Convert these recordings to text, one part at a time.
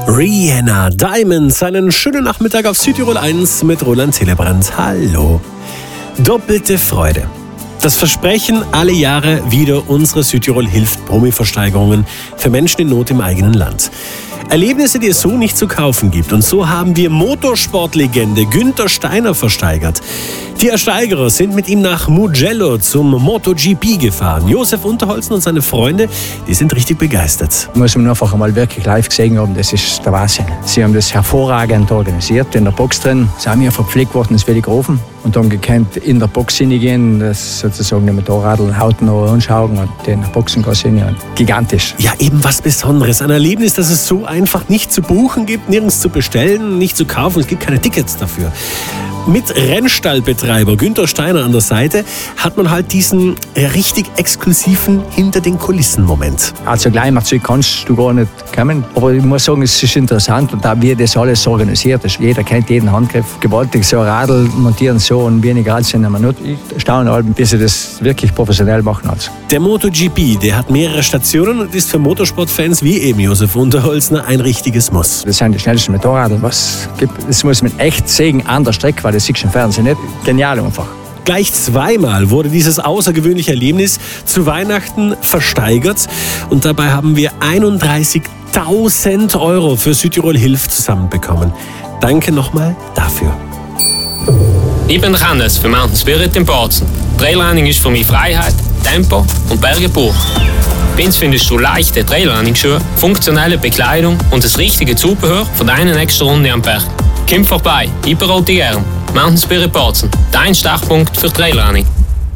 Rihanna Diamonds, einen schönen Nachmittag auf Südtirol 1 mit Roland Hillebrand. Hallo. Doppelte Freude. Das Versprechen, alle Jahre wieder unsere Südtirol hilft Promi-Versteigerungen für Menschen in Not im eigenen Land. Erlebnisse, die es so nicht zu kaufen gibt. Und so haben wir Motorsportlegende Günther Steiner versteigert. Die Ersteigerer sind mit ihm nach Mugello zum MotoGP gefahren. Josef Unterholzen und seine Freunde, die sind richtig begeistert. Muss man einfach einmal wirklich live gesehen haben, das ist der Wahnsinn. Sie haben das hervorragend organisiert, in der Box drin. Sie haben ja verpflegt worden, das will ich gerufen. Und dann gekannt in der Box hineingehen, das sozusagen die Motorradl hautnah anschauen und den Boxengas hinein. Gigantisch. Ja, eben was Besonderes. Ein Erlebnis, das es so einfach nicht zu buchen gibt, nirgends zu bestellen, nicht zu kaufen. Es gibt keine Tickets dafür. Mit Rennstallbetreiber Günther Steiner an der Seite hat man halt diesen richtig exklusiven Hinter-den-Kulissen-Moment. Also gleich mal zu kannst du gar nicht kommen. Aber ich muss sagen, es ist interessant und da wird das alles organisiert ist. Jeder kennt jeden Handgriff. Gewaltig so ein Radl montieren so und weniger als in einer Minute. Ich staune halt, bis sie das wirklich professionell machen. Also. Der MotoGP, der hat mehrere Stationen und ist für Motorsportfans wie eben Josef Unterholzner ein richtiges Muss. Das sind die schnellsten Motorräder, was es gibt. Das muss man echt sehen an der Strecke, weil das siehst du im Fernsehen nicht. Genial einfach. Gleich zweimal wurde dieses außergewöhnliche Erlebnis zu Weihnachten versteigert. Und dabei haben wir 31.000 Euro für Südtirol Hilft zusammenbekommen. Danke nochmal dafür. Ich bin Hannes für Mountain Spirit in Bozen. Trailrunning ist für mich Freiheit, Tempo und Berge pur. Bei uns findest du leichte Trailrunning-Schuhe, funktionelle Bekleidung und das richtige Zubehör für deine nächste Runde am Berg. Komm vorbei, ich berate dich gern. Mountain Spirit Bozen, dein Startpunkt für Trailrunning.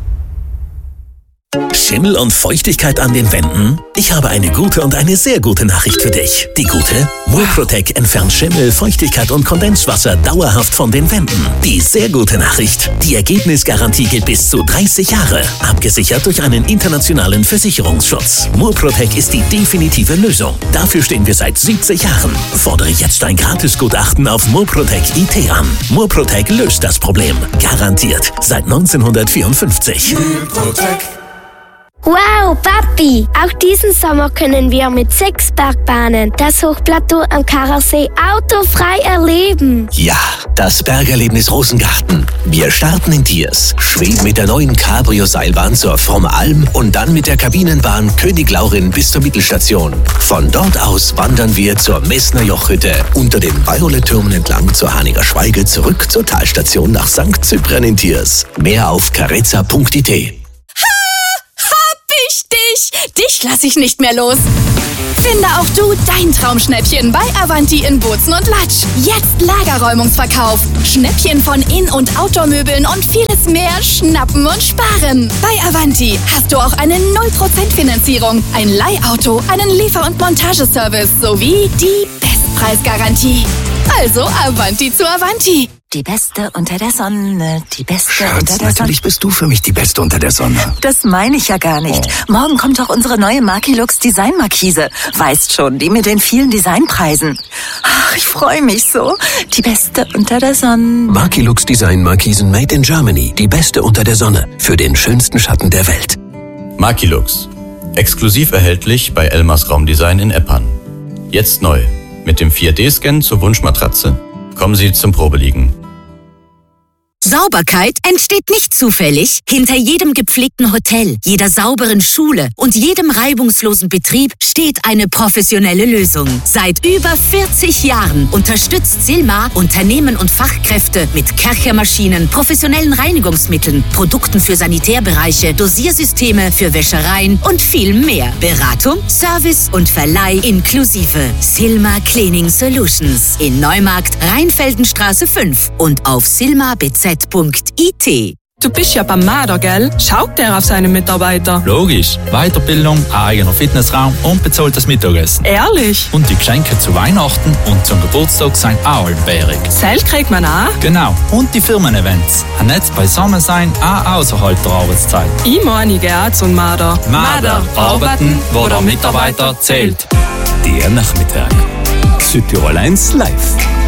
Schimmel und Feuchtigkeit an den Wänden? Ich habe eine gute und eine sehr gute Nachricht für dich. Die gute? MurProtec entfernt Schimmel, Feuchtigkeit und Kondenswasser dauerhaft von den Wänden. Die sehr gute Nachricht? Die Ergebnisgarantie gilt bis zu 30 Jahre. Abgesichert durch einen internationalen Versicherungsschutz. MurProtec ist die definitive Lösung. Dafür stehen wir seit 70 Jahren. Fordere jetzt ein Gratisgutachten auf MurProtec.it an. MurProtec löst das Problem. Garantiert. Seit 1954. MurProtec. Wow, Papi! Auch diesen Sommer können wir mit 6 Bergbahnen das Hochplateau am Karasee autofrei erleben. Ja, das Bergerlebnis Rosengarten. Wir starten in Diers, schweben mit der neuen Cabrio-Seilbahn zur Fromme Alm und dann mit der Kabinenbahn König Laurin bis zur Mittelstation. Von dort aus wandern wir zur Messner Jochhütte, unter den Violet-Türmen entlang zur Haniger Schweige, zurück zur Talstation nach St. Cyprian in Diers. Mehr auf carezza.it. Dich lasse ich nicht mehr los. Finde auch du dein Traumschnäppchen bei Avanti in Bozen und Latsch. Jetzt Lagerräumungsverkauf. Schnäppchen von In- und Outdoor-Möbeln und vieles mehr schnappen und sparen. Bei Avanti hast du auch eine 0% Finanzierung, ein Leihauto, einen Liefer- und Montageservice sowie die Bestpreisgarantie. Also Avanti zu Avanti. Die Beste unter der Sonne, die Beste Schatz, unter der Sonne. natürlich bist du für mich die Beste unter der Sonne. Das meine ich ja gar nicht. Oh. Morgen kommt doch unsere neue Markilux Design-Markise. Weißt schon, die mit den vielen Designpreisen. Ach, ich freue mich so. Die Beste unter der Sonne. Markilux Design Markisen made in Germany. Die Beste unter der Sonne. Für den schönsten Schatten der Welt. Markilux. Exklusiv erhältlich bei Elmers Raumdesign in Eppern. Jetzt neu. Mit dem 4D-Scan zur Wunschmatratze. Kommen Sie zum Probeliegen. Sauberkeit entsteht nicht zufällig. Hinter jedem gepflegten Hotel, jeder sauberen Schule und jedem reibungslosen Betrieb steht eine professionelle Lösung. Seit über 40 Jahren unterstützt Silmar Unternehmen und Fachkräfte mit Kerchermaschinen, professionellen Reinigungsmitteln, Produkten für Sanitärbereiche, Dosiersysteme für Wäschereien und viel mehr. Beratung, Service und Verleih inklusive. Silmar Cleaning Solutions in Neumarkt, Rheinfeldenstraße 5 und auf silmarbz.it. Du bist ja beim Marder, gell? Schaut der auf seine Mitarbeiter? Logisch. Weiterbildung, eigener Fitnessraum und bezahltes Mittagessen. Ehrlich? Und die Geschenke zu Weihnachten und zum Geburtstag sind auch allbärig. Seil kriegt man auch? Genau. Und die Firmen-Events. Ein Netz beisammen sein, auch außerhalb der Arbeitszeit. Ich meine, ich gehe auch zum Marder. Marder. Arbeiten, wo der Mitarbeiter zählt. Der Nachmittag. Südtirol 1 live.